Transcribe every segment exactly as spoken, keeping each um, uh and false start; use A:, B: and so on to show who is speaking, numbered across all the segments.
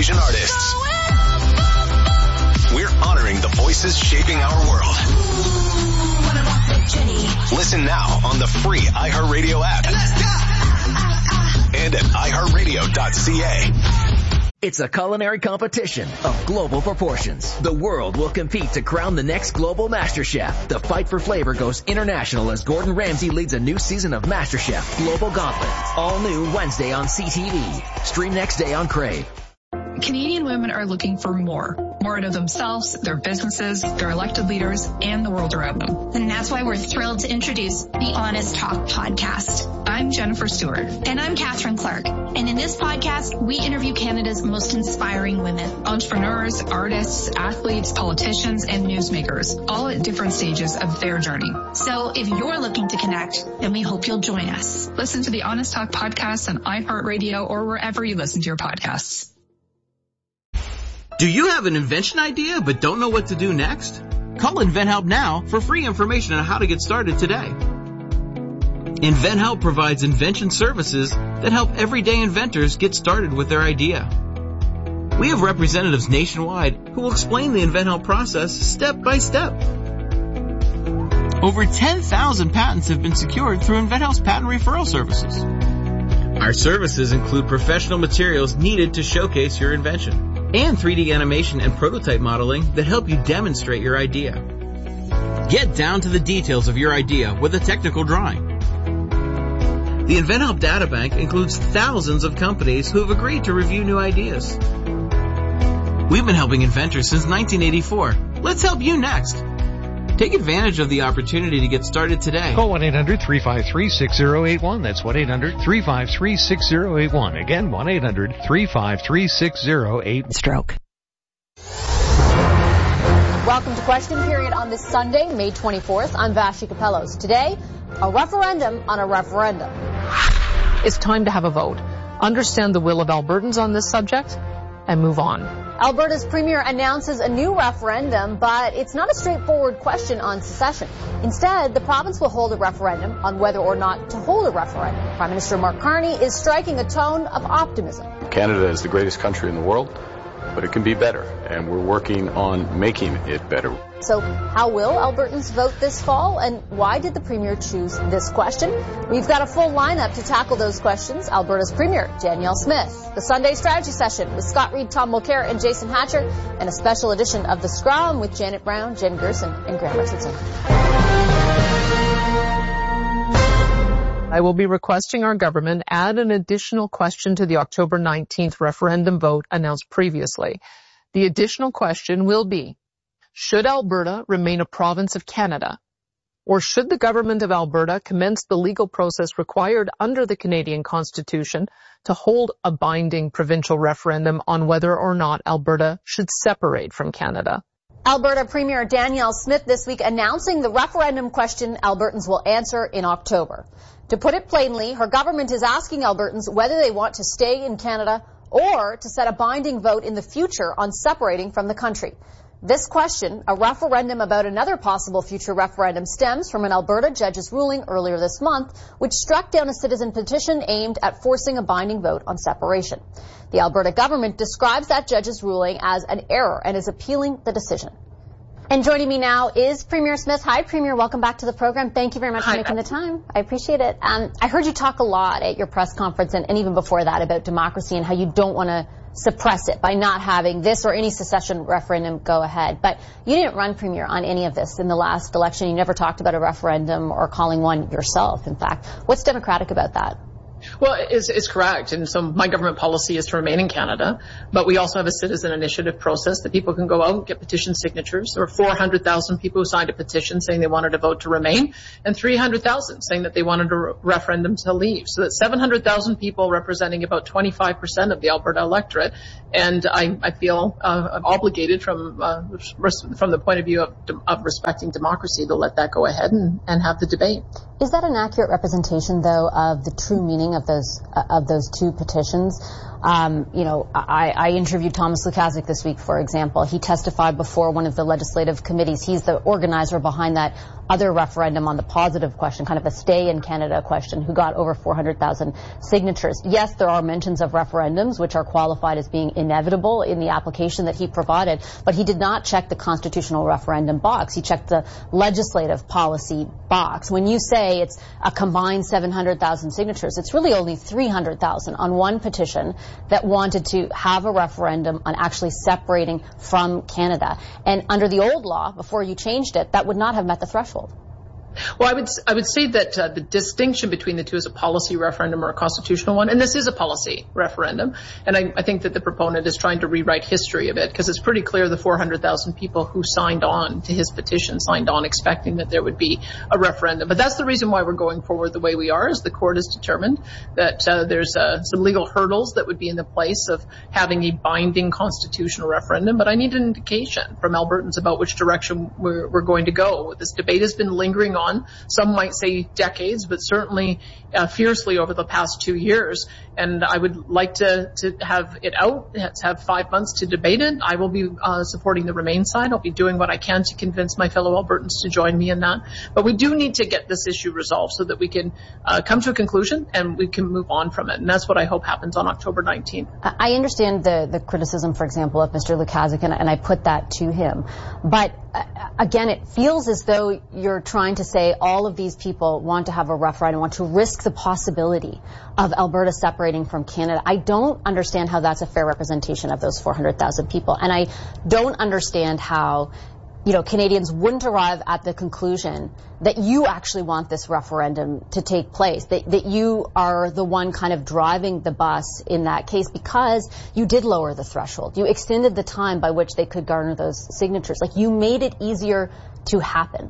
A: Asian artists. We're honoring the voices shaping our world. Listen now on the free iHeartRadio app. And at i heart radio dot c a.
B: It's a culinary competition of global proportions. The world will compete to crown the next global MasterChef. The fight for flavor goes international as Gordon Ramsay leads a new season of MasterChef Global Gauntlet. All new Wednesday on C T V. Stream next day on Crave.
C: Canadian women are looking for more. More out of themselves, their businesses, their elected leaders, and the world around them.
D: And that's why we're thrilled to introduce the Honest Talk podcast.
C: I'm Jennifer Stewart.
D: And I'm Catherine Clark. And in this podcast, we interview Canada's most inspiring women.
C: Entrepreneurs, artists, athletes, politicians, and newsmakers, all at different stages of their journey.
D: So if you're looking to connect, then we hope you'll join us.
C: Listen to the Honest Talk podcast on iHeartRadio or wherever you listen to your podcasts.
E: Do you have an invention idea but don't know what to do next? Call InventHelp now for free information on how to get started today. InventHelp provides invention services that help everyday inventors get started with their idea. We have representatives nationwide who will explain the InventHelp process step by step. Over ten thousand patents have been secured through InventHelp's patent referral services. Our services include professional materials needed to showcase your invention, and three D animation and prototype modeling that help you demonstrate your idea. Get down to the details of your idea with a technical drawing. The InventHelp Databank includes thousands of companies who have agreed to review new ideas. We've been helping inventors since nineteen eighty-four. Let's help you next. Take advantage of the opportunity to get started today.
F: Call one eight hundred three five three six zero eight one. That's one eight hundred three five three six zero eight one. Again, one eight hundred three five three six zero eight one.
G: Stroke. Welcome to Question Period on this Sunday, May twenty-fourth. I'm Vashi Capellos. Today, a referendum on a referendum.
H: It's time to have a vote. Understand the will of Albertans on this subject and move on.
G: Alberta's premier announces a new referendum, but it's not a straightforward question on secession. Instead, the province will hold a referendum on whether or not to hold a referendum. Prime Minister Mark Carney is striking a tone of optimism.
I: Canada is the greatest country in the world, but it can be better, and we're working on making it better.
G: So how will Albertans vote this fall, and why did the Premier choose this question? We've got a full lineup to tackle those questions. Alberta's Premier, Danielle Smith, the Sunday Strategy Session with Scott Reed, Tom Mulcair, and Jason Hatcher, and a special edition of The Scrum with Janet Brown, Jen Gerson, and Graham Richardson.
H: I will be requesting our government add an additional question to the October nineteenth referendum vote announced previously. The additional question will be, should Alberta remain a province of Canada? Or should the government of Alberta commence the legal process required under the Canadian Constitution to hold a binding provincial referendum on whether or not Alberta should separate from Canada?
G: Alberta Premier Danielle Smith this week announcing the referendum question Albertans will answer in October. To put it plainly, her government is asking Albertans whether they want to stay in Canada or to set a binding vote in the future on separating from the country. This question, a referendum about another possible future referendum, stems from an Alberta judge's ruling earlier this month, which struck down a citizen petition aimed at forcing a binding vote on separation. The Alberta government describes that judge's ruling as an error and is appealing the decision. And joining me now is Premier Smith. Hi, Premier. Welcome back to the program. Thank you very much Hi, for making the time. I appreciate it. Um, I heard you talk a lot at your press conference and, and even before that about democracy and how you don't want to suppress it by not having this or any secession referendum go ahead. But you didn't run Premier on any of this in the last election. You never talked about a referendum or calling one yourself, in fact. What's democratic about that?
J: Well, it's, it's correct. And so my government policy is to remain in Canada, but we also have a citizen initiative process that people can go out and get petition signatures. There were four hundred thousand people who signed a petition saying they wanted to vote to remain and three hundred thousand saying that they wanted a re- referendum to leave. So that's seven hundred thousand people representing about twenty-five percent of the Alberta electorate. And I, I feel uh, obligated from uh, res- from the point of view of, of respecting democracy to let that go ahead and, and have the debate.
G: Is that an accurate representation, though, of the true meaning signing of those uh, of those two petitions. Um, you know, I, I interviewed Thomas Lukaszuk this week, for example. He testified before one of the legislative committees. He's the organizer behind that other referendum on the positive question, kind of a stay in Canada question, who got over four hundred thousand signatures. Yes, there are mentions of referendums, which are qualified as being inevitable in the application that he provided, but he did not check the constitutional referendum box. He checked the legislative policy box. When you say it's a combined seven hundred thousand signatures, it's really only three hundred thousand on one petition that wanted to have a referendum on actually separating from Canada. And under the old law, before you changed it, that would not have met the threshold.
J: Well, I would I would say that uh, the distinction between the two is a policy referendum or a constitutional one, and this is a policy referendum. And I, I think that the proponent is trying to rewrite history a bit, because it's pretty clear the four hundred thousand people who signed on to his petition signed on expecting that there would be a referendum. But that's the reason why we're going forward the way we are, is the court has determined that uh, there's uh, some legal hurdles that would be in the place of having a binding constitutional referendum. But I need an indication from Albertans about which direction we're, we're going to go. This debate has been lingering on. On. Some might say decades, but certainly uh, fiercely over the past two years. And I would like to, to have it out, to have five months to debate it. I will be uh, supporting the Remain side. I'll be doing what I can to convince my fellow Albertans to join me in that. But we do need to get this issue resolved so that we can uh, come to a conclusion and we can move on from it. And that's what I hope happens on October nineteenth.
G: I understand the, the criticism, for example, of Mister Lukaszuk, and, and I put that to him. But uh, again, it feels as though you're trying to say all of these people want to have a referendum, want to risk the possibility of Alberta separating from Canada. I don't understand how that's a fair representation of those four hundred thousand people. And I don't understand how, you know, Canadians wouldn't arrive at the conclusion that you actually want this referendum to take place, that, that you are the one kind of driving the bus in that case, because you did lower the threshold. You extended the time by which they could garner those signatures. Like, you made it easier to happen.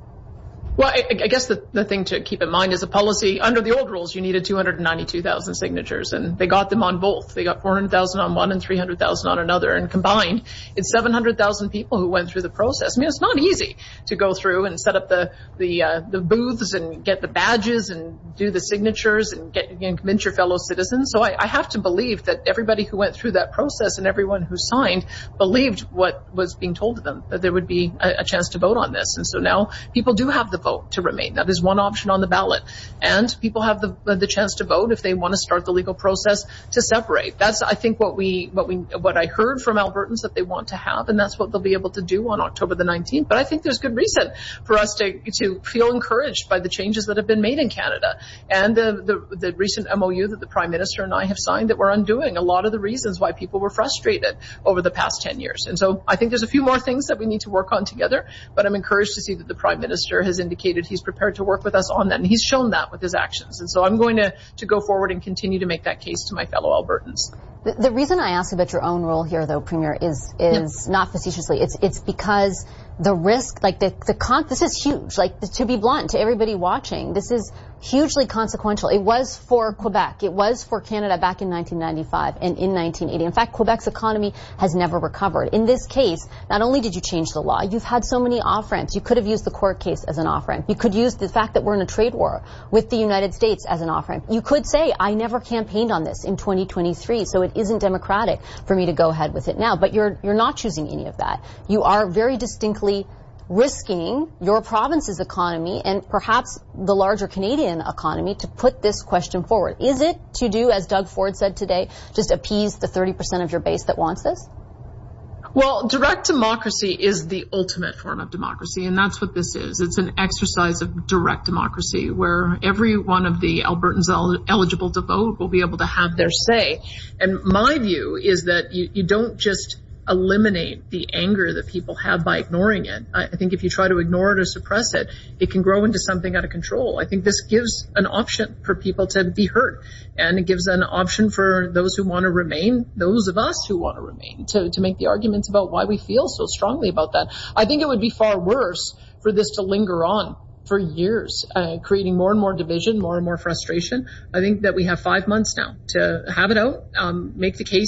J: Well, I, I guess the, the thing to keep in mind is a policy. Under the old rules, you needed two hundred ninety-two thousand signatures, and they got them on both. They got four hundred thousand on one and three hundred thousand on another, and combined, it's seven hundred thousand people who went through the process. I mean, it's not easy to go through and set up the the uh, the booths and get the badges and do the signatures and get and convince your fellow citizens. So I, I have to believe that everybody who went through that process and everyone who signed believed what was being told to them, that there would be a, a chance to vote on this. And so now people do have the vote to Remain. That is one option on the ballot. And people have the the chance to vote if they want to start the legal process to separate. That's, I think, what we what we what I heard from Albertans that they want to have, and that's what they'll be able to do on October the nineteenth. But I think there's good reason for us to to feel encouraged by the changes that have been made in Canada and the the, the recent M O U that the Prime Minister and I have signed, that we're undoing a lot of the reasons why people were frustrated over the past ten years. And so I think there's a few more things that we need to work on together, but I'm encouraged to see that the Prime Minister has indicated he's prepared to work with us on that, and he's shown that with his actions. And so I'm going to, to go forward and continue to make that case to my fellow Albertans.
G: The, the reason I ask about your own role here, though, Premier, is is yeah. not facetiously. It's it's because the risk, like the the con, this is huge. Like, to be blunt, to everybody watching, this is hugely consequential. It was for Quebec. It was for Canada back in nineteen ninety-five and in nineteen eighty. In fact, Quebec's economy has never recovered. In this case, not only did you change the law, you've had so many off-ramps. You could have used the court case as an off-ramp. You could use the fact that we're in a trade war with the United States as an off-ramp. You could say, I never campaigned on this in twenty twenty-three, so it isn't democratic for me to go ahead with it now. But you're you're not choosing any of that. You are very distinctly risking your province's economy and perhaps the larger Canadian economy to put this question forward. Is it to do, as Doug Ford said today, just appease the thirty percent of your base that wants this?
J: Well, direct democracy is the ultimate form of democracy, and that's what this is. It's an exercise of direct democracy where every one of the Albertans el- eligible to vote will be able to have their say. And my view is that you, you don't just eliminate the anger that people have by ignoring it. I think if you try to ignore it or suppress it, it can grow into something out of control. I think this gives an option for people to be heard, and it gives an option for those who want to remain, those of us who want to remain, to, to make the arguments about why we feel so strongly about that. I think it would be far worse for this to linger on for years, uh, creating more and more division, more and more frustration. I think that we have five months now to have it out, um, make the case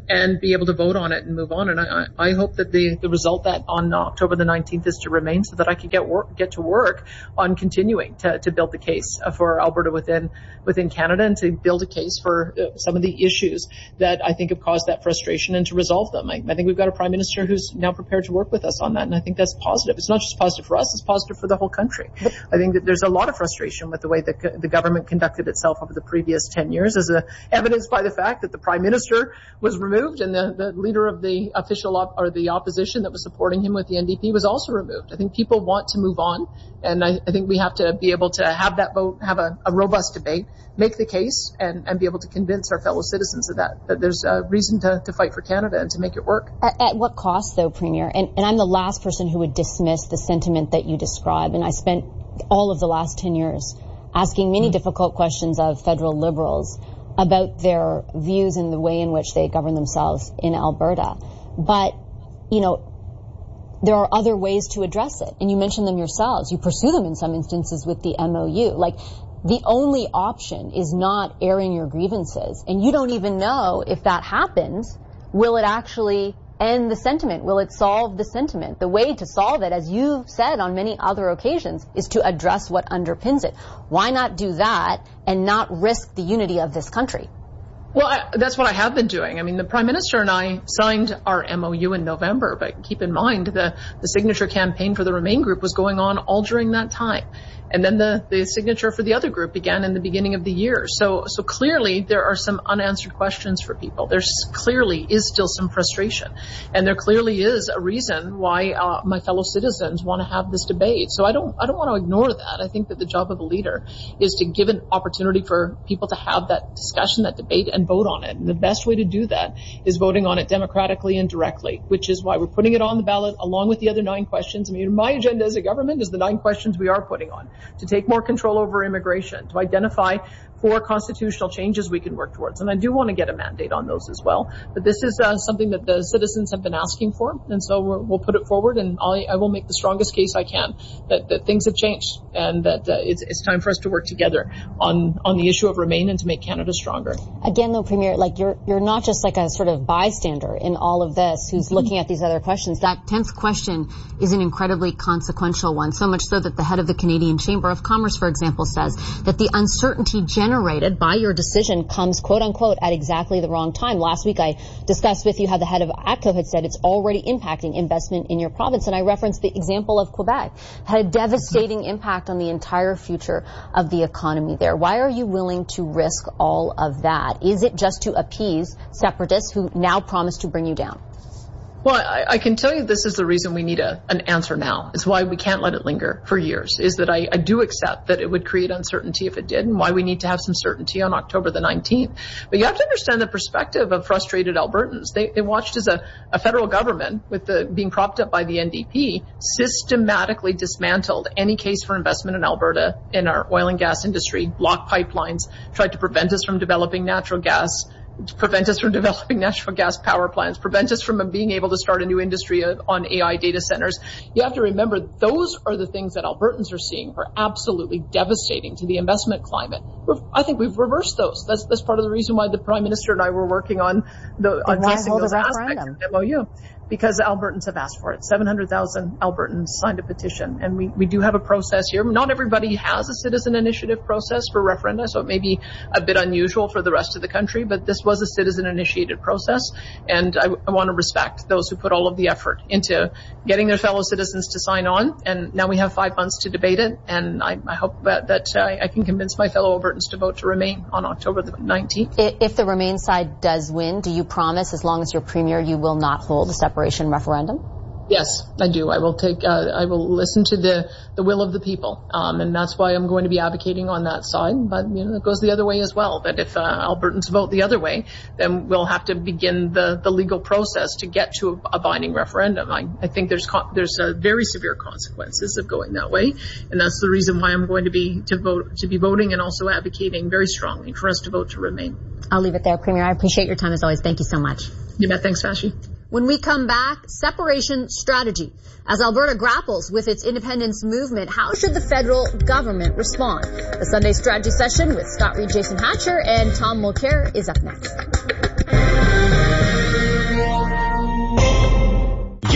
J: and be able to vote on it and move on. And I, I hope that the, the result that on October the nineteenth is to remain, so that I can get work, get to work on continuing to, to build the case for Alberta within within Canada, and to build a case for some of the issues that I think have caused that frustration, and to resolve them. I, I think we've got a Prime Minister who's now prepared to work with us on that, and I think that's positive. It's not just positive for us, it's positive for the whole country. I think that there's a lot of frustration with the way that the government conducted itself over the previous ten years, as a, evidenced by the fact that the Prime Minister was removed, and the, the leader of the official op, or the opposition that was supporting him with the N D P was also removed. I think people want to move on, and I, I think we have to be able to have that vote, have a, a robust debate, make the case, and, and be able to convince our fellow citizens of that, that there's a reason to, to fight for Canada and to make it work.
K: At, at what cost, though, Premier? And, and I'm the last person who would dismiss the sentiment that you describe, and I spent all of the last ten years asking many mm-hmm. difficult questions of federal Liberals about their views and the way in which they govern themselves in Alberta. But, you know, there are other ways to address it, and you mentioned them yourselves. You pursue them in some instances with the M O U. Like, the only option is not airing your grievances, and you don't even know if that happens, will it actually end the sentiment? Will it solve the sentiment? The way to solve it, as you've said on many other occasions, is to address what underpins it. Why not do that and not risk the unity of this country?
J: Well, I, that's what I have been doing. I mean, the Prime Minister and I signed our M O U in November, but keep in mind the, the signature campaign for the Remain group was going on all during that time. And then the, the signature for the other group began in the beginning of the year. So, so clearly there are some unanswered questions for people. There's clearly is still some frustration. And there clearly is a reason why uh, my fellow citizens want to have this debate. So I don't, I don't want to ignore that. I think that the job of a leader is to give an opportunity for people to have that discussion, that debate, and vote on it. And the best way to do that is voting on it democratically and directly, which is why we're putting it on the ballot along with the other nine questions. I mean, my agenda as a government is the nine questions we are putting on. To take more control over immigration, to identify four constitutional changes we can work towards. And I do want to get a mandate on those as well. But this is uh, something that the citizens have been asking for. And so we're, we'll put it forward, and I'll, I will make the strongest case I can that, that things have changed, and that uh, it's, it's time for us to work together on, on the issue of Remain and to make Canada stronger.
K: Again, though, Premier, like you're, you're not just like a sort of bystander in all of this who's mm-hmm. looking at these other questions. That tenth question is an incredibly consequential one, so much so that the head of the Canadian Chamber of Commerce, for example, says that the uncertainty generated by your decision comes, quote unquote, at exactly the wrong time. Last week I discussed with you how the head of ATCO had said it's already impacting investment in your province, and I referenced the example of Quebec. Had a devastating impact on the entire future of the economy there. Why are you willing to risk all of that? Is it just to appease separatists who now promise to bring you down?
J: Well, I, I can tell you this is the reason we need a, an answer now. It's why we can't let it linger for years, is that I, I do accept that it would create uncertainty if it did, and why we need to have some certainty on October the nineteenth. But you have to understand the perspective of frustrated Albertans. They, they watched as a, a federal government, with the being propped up by the N D P, systematically dismantled any case for investment in Alberta in our oil and gas industry, blocked pipelines, tried to prevent us from developing natural gas, prevent us from developing natural gas power plants, prevent us from being able to start a new industry on A I data centers. You have to remember, those are the things that Albertans are seeing are absolutely devastating to the investment climate. I think we've reversed those. That's, that's part of the reason why the Prime Minister and I were working on the addressing those aspects of the M O U. Because Albertans have asked for it. seven hundred thousand Albertans signed a petition, and we, we do have a process here. Not everybody has a citizen initiative process for referenda, so it may be a bit unusual for the rest of the country, but this was a citizen-initiated process, and I, I want to respect those who put all of the effort into getting their fellow citizens to sign on, and now we have five months to debate it, and I, I hope that, that uh, I can convince my fellow Albertans to vote to Remain on October the nineteenth.
K: If the Remain side does win, do you promise, as long as you're Premier, you will not hold a separate referendum?
J: Yes, I do. I will take. Uh, I will listen to the the will of the people, um, and that's why I'm going to be advocating on that side. But you know, it goes the other way as well. That if uh, Albertans vote the other way, then we'll have to begin the the legal process to get to a, a binding referendum. I, I think there's con- there's uh, very severe consequences of going that way, and that's the reason why I'm going to be to vote to be voting and also advocating very strongly for us to vote to Remain.
K: I'll leave it there, Premier. I appreciate your time as always. Thank you so much.
J: You bet. Thanks, Vashi.
G: When we come back, separation strategy. As Alberta grapples with its independence movement, how should the federal government respond? The Sunday strategy session with Scott Reed, Jason Hatcher, and Tom Mulcair is up next.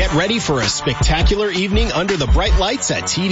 L: Get ready for a spectacular evening under the bright lights at T D